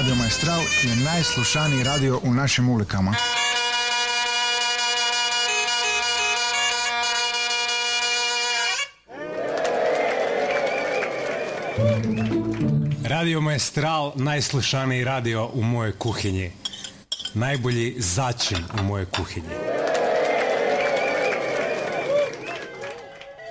Radio Maestral je najslušaniji radio u našim ulikama. Radio Maestral, najslušaniji radio u mojoj kuhinji. Najbolji začin u mojoj kuhinji.